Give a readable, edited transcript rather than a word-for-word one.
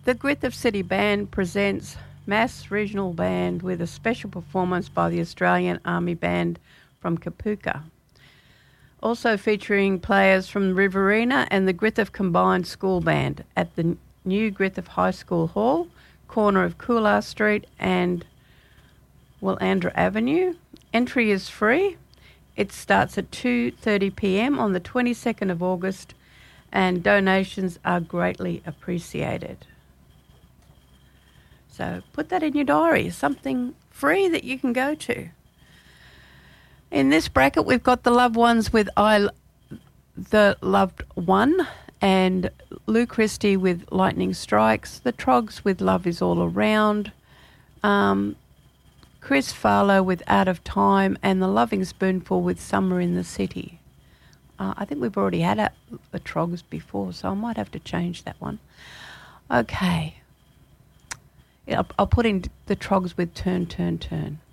The Griffith City Band presents Mass Regional Band with a special performance by the Australian Army Band from Kapuka. Also featuring players from Riverina and the Griffith Combined School Band at the new Griffith High School Hall, corner of Coolar Street and Willandra Avenue. Entry is free. It starts at 2:30 p.m. on the 22nd of August, and donations are greatly appreciated. So put that in your diary, something free that you can go to. In this bracket, we've got the Loved Ones with The Loved One, and Lou Christie with Lightning Strikes, the Trogs with Love Is All Around, Chris Farlow with Out of Time, and the Loving Spoonful with Summer in the City. I think we've already had a Trogs before, so I might have to change that one. Okay. I'll put in the Trogs with Turn, Turn, Turn.